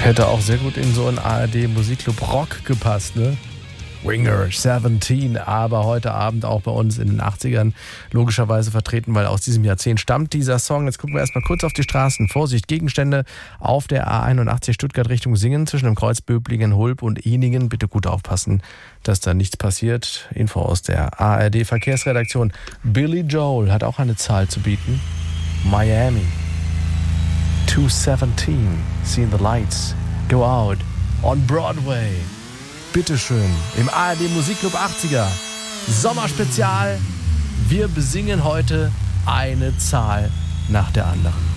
Hätte auch sehr gut in so einen ARD-Musikclub Rock gepasst, ne? Winger 17, aber heute Abend auch bei uns in den 80ern logischerweise vertreten, weil aus diesem Jahrzehnt stammt dieser Song. Jetzt gucken wir erstmal kurz auf die Straßen. Vorsicht, Gegenstände auf der A81 Stuttgart Richtung Singen zwischen dem Kreuz Böblingen, Hulb und Ehningen. Bitte gut aufpassen, dass da nichts passiert. Info aus der ARD Verkehrsredaktion. Billy Joel hat auch eine Zahl zu bieten. Miami 217. Seeing the lights go out on Broadway. Bitteschön, im ARD Musikclub 80er Sommerspezial. Wir besingen heute eine Zahl nach der anderen.